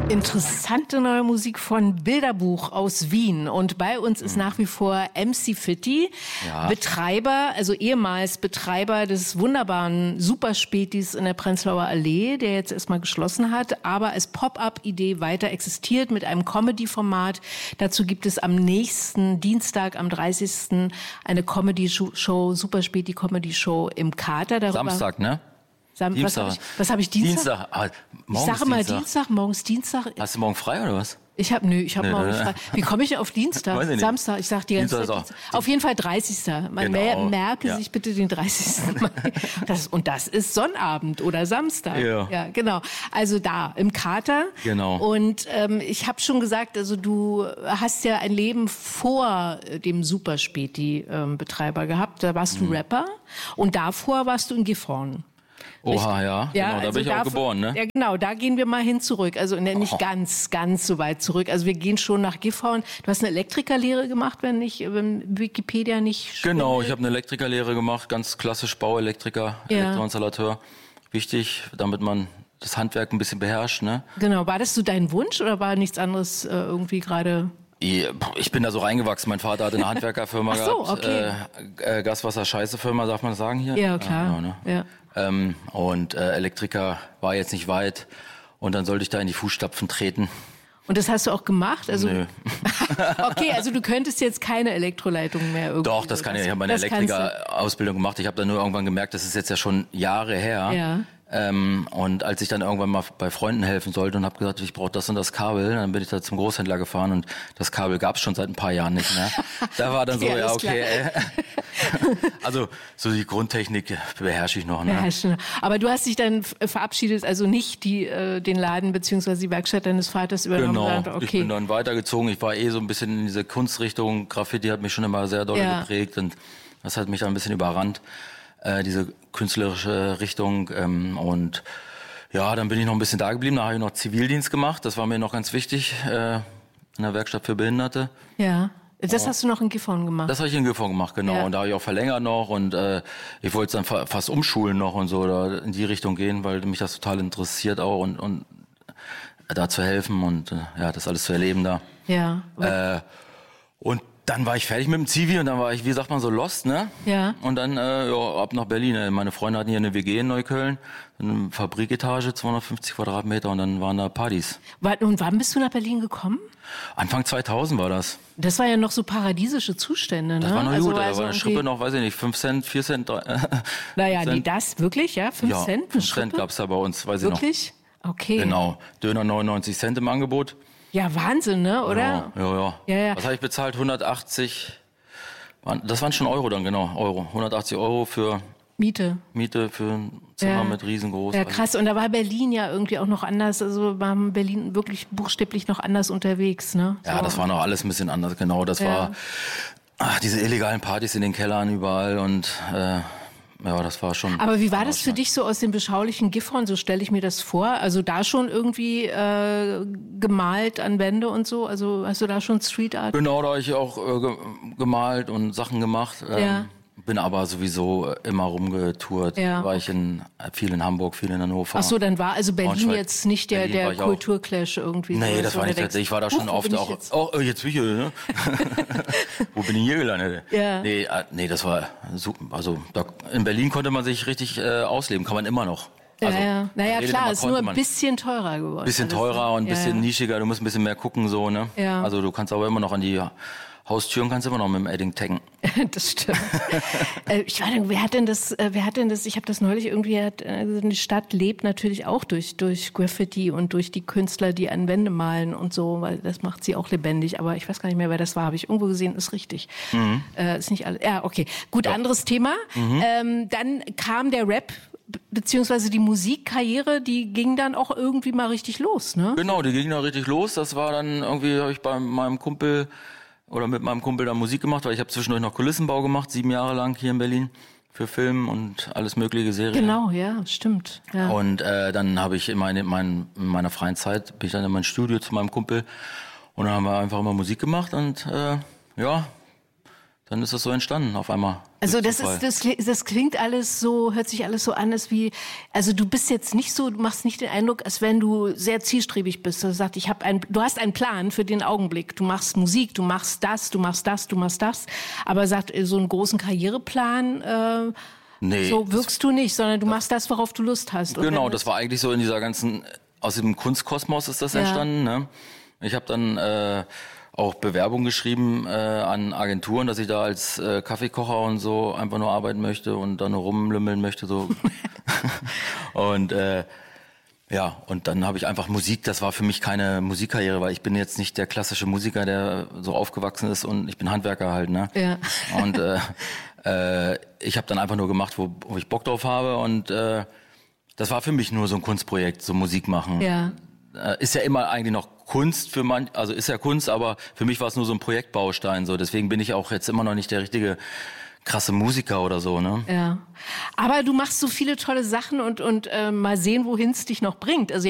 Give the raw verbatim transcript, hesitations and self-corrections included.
Interessante neue Musik von Bilderbuch aus Wien. Und bei uns ist nach wie vor M C Fitti, ja. Betreiber, also ehemals Betreiber des wunderbaren Superspätis in der Prenzlauer Allee, der jetzt erstmal geschlossen hat, aber als Pop-up-Idee weiter existiert mit einem Comedy-Format. Dazu gibt es am nächsten Dienstag, am dreißigsten eine Comedy-Show, Superspäti-Comedy-Show im Kater. Darüber Samstag, ne? Sam- was habe ich, was hab ich Dienstag? Dienstag. Ah, ich sage mal Dienstag. Dienstag, morgens Dienstag. Hast du morgen frei oder was? Ich habe nö, ich habe nee, morgen nee. frei. Wie komme ich denn auf Dienstag? Weiß ich nicht. Samstag, ich sage die ganze Dienstag Zeit. ist Dienstag. Auf jeden Fall dreißigsten Man Genau. merke Ja. sich bitte den dreißigsten Mai. Das, und das ist Sonnabend oder Samstag. Ja. ja, genau. Also da im Kater. Genau. Und ähm, ich habe schon gesagt, also du hast ja ein Leben vor dem Superspäti-Betreiber gehabt. Da warst Mhm. du Rapper und davor warst du in Gifhorn. Oha, ja, Ja, genau, da also bin ich auch da- geboren, ne? Ja, genau, da gehen wir mal hin zurück. Also ne, nicht Oh. ganz, ganz so weit zurück. Also wir gehen schon nach Gifhorn. Du hast eine Elektrikerlehre gemacht, wenn nicht, wenn Wikipedia nicht Genau, schwindelt. ich habe eine Elektrikerlehre gemacht, ganz klassisch Bauelektriker, Ja. Elektroinstallateur. Wichtig, damit man das Handwerk ein bisschen beherrscht, ne? Genau, war das so dein Wunsch oder war nichts anderes äh, irgendwie gerade? Ich bin da so reingewachsen. Mein Vater hatte eine Handwerkerfirma Ach so, gehabt. okay. Äh, äh, Gaswasser-Scheiße-Firma, darf man das sagen hier? Ja, klar. Ja, genau, ne? Ja. Ähm, und äh, Elektriker war jetzt nicht weit. Und dann sollte ich da in die Fußstapfen treten. Und das hast du auch gemacht? Also, Nö. okay, also du könntest jetzt keine Elektroleitung mehr irgendwie. Doch, das kann ich. Ich habe meine Das kannst du. Elektrikerausbildung gemacht. Ich habe dann nur irgendwann gemerkt, das ist jetzt ja schon Jahre her. Ja. Ähm, und als ich dann irgendwann mal bei Freunden helfen sollte und habe gesagt, ich brauche das und das Kabel, dann bin ich da zum Großhändler gefahren und das Kabel gab es schon seit ein paar Jahren nicht mehr. Da war dann so, Okay, ja, alles okay. Äh, also so die Grundtechnik beherrsche ich noch. Ne? Ja, schon. Aber du hast dich dann f- verabschiedet, also nicht die, äh, den Laden beziehungsweise die Werkstatt deines Vaters übernommen. Genau, sondern- ich okay. bin dann weitergezogen. Ich war eh so ein bisschen in diese Kunstrichtung. Graffiti hat mich schon immer sehr doll Ja. geprägt und das hat mich dann ein bisschen überrannt, äh, diese künstlerische Richtung. Ähm, und ja, dann bin ich noch ein bisschen da geblieben. Da habe ich noch Zivildienst gemacht. Das war mir noch ganz wichtig äh, in der Werkstatt für Behinderte. Ja, das hast du noch in Gifhorn gemacht. Das habe ich in Gifhorn gemacht, genau. Ja. Und da habe ich auch verlängert noch und äh, ich wollte es dann fa- fast umschulen noch und so oder in die Richtung gehen, weil mich das total interessiert auch und, und da zu helfen und äh, ja, das alles zu erleben da. ja. Äh, und dann war ich fertig mit dem Zivi und dann war ich, wie sagt man, so lost, ne? Ja. Und dann äh, ja, ab nach Berlin. Äh, Meine Freunde hatten hier eine W G in Neukölln, eine Fabriketage, zweihundertfünfzig Quadratmeter und dann waren da Partys. Wa- Und wann bist du nach Berlin gekommen? Anfang zweitausend war das. Das war ja noch so paradiesische Zustände, ne? Das war noch also, gut, da also war eine irgendwie- Schrippe noch, weiß ich nicht, fünf Cent, vier Cent. drei- Naja, Cent. nee, das wirklich, ja? Fünf ja, Cent, eine fünf Cent Schrippe? gab's da bei uns, weiß ich Wirklich? Okay. noch. Genau, Döner neunundneunzig Cent im Angebot. Ja, Wahnsinn, ne? Oder? Ja, ja, ja. Ja, ja. Was habe ich bezahlt? hundertachtzig. waren- Das waren schon Euro dann, genau, Euro. hundertachtzig Euro für Miete. Miete für ein Zimmer Ja. mit riesengroß. Ja, krass. Und da war Berlin ja irgendwie auch noch anders. Also war Berlin wirklich buchstäblich noch anders unterwegs, ne? Ja, So. das war noch alles ein bisschen anders, genau. Das Ja. war ach, diese illegalen Partys in den Kellern überall und äh, ja, das war schon. Aber wie war das für dich so aus dem beschaulichen Gifhorn? So stelle ich mir das vor. Also da schon irgendwie äh, gemalt an Wände und so? Also hast du da schon Street Art? Genau, da habe ich auch äh, ge gemalt und Sachen gemacht. Ähm, Ja. Bin aber sowieso immer rumgetourt. Ja, War ich in, viel in Hamburg, viel in Hannover. Ach so, dann war also Berlin Braunschweig. jetzt nicht der, Berlin war der ich auch. Kulturclash irgendwie. Nee, so, das so, war wo nicht du tatsächlich. Ich denkst, war da schon huch, wo oft bin ich auch. jetzt? Oh, jetzt bin ich hier, ne? Wo bin ich hier gelandet? Ja. Nee, äh, nee, das war super. Also da, in Berlin konnte man sich richtig äh, ausleben, kann man immer noch. Ja, Also, ja. man Naja, redet klar, immer, ist nur konnte ein man. bisschen teurer geworden. Bisschen alles, teurer ne? und ein bisschen ja, ja. nischiger. Du musst ein bisschen mehr gucken, so, ne? Ja. Also du kannst aber immer noch an die Haustüren, kannst immer noch mit dem Edding taggen. Das stimmt. äh, ich weiß nicht, wer hat denn das, äh, wer hat denn das, ich habe das neulich irgendwie, hat, äh, die Stadt lebt natürlich auch durch, durch Graffiti und durch die Künstler, die an Wände malen und so, weil das macht sie auch lebendig. Aber ich weiß gar nicht mehr, wer das war. Habe ich irgendwo gesehen, ist richtig. Mhm. Äh, ist nicht alles. Ja, okay. Gut, anderes Thema. Ähm, dann kam der Rap, be- beziehungsweise die Musikkarriere, die ging dann auch irgendwie mal richtig los, ne? Genau, die ging da richtig los. Das war dann irgendwie, habe ich bei meinem Kumpel oder mit meinem Kumpel da Musik gemacht, weil ich habe zwischendurch noch Kulissenbau gemacht, sieben Jahre lang hier in Berlin für Film und alles mögliche Serien. Genau, ja, stimmt. Ja. Und äh, dann habe ich in, meine, mein, in meiner freien Zeit bin ich dann in mein Studio zu meinem Kumpel und dann haben wir einfach immer Musik gemacht und äh, ja, dann ist das so entstanden auf einmal. Also das ist, das, das klingt alles so, hört sich alles so an, als wie, also du bist jetzt nicht so, du machst nicht den Eindruck, als wenn du sehr zielstrebig bist. Du sagst, ich habe ein, du hast einen Plan für den Augenblick. Du machst Musik, du machst das, du machst das, du machst das. Aber sagt so einen großen Karriereplan, äh, nee, so wirkst du nicht, sondern du machst das, worauf du Lust hast. Genau, das war eigentlich so in dieser ganzen, aus diesem Kunstkosmos ist das ja. entstanden. Ne? Ich habe dann äh, auch Bewerbung geschrieben äh, an Agenturen, dass ich da als äh, Kaffeekocher und so einfach nur arbeiten möchte und da nur rumlümmeln möchte. So. und äh, ja, und dann habe ich einfach Musik, das war für mich keine Musikkarriere, weil ich bin jetzt nicht der klassische Musiker, der so aufgewachsen ist und ich bin Handwerker halt. Ne? Ja. Und äh, äh, ich habe dann einfach nur gemacht, wo, wo ich Bock drauf habe und äh, das war für mich nur so ein Kunstprojekt, so Musik machen. Ja. Äh, ist ja immer eigentlich noch Kunst für manch, also ist ja Kunst, aber für mich war es nur so ein Projektbaustein. So, deswegen bin ich auch jetzt immer noch nicht der richtige krasse Musiker oder so, ne? Ja. Aber du machst so viele tolle Sachen und und äh, mal sehen, wohin es dich noch bringt. Also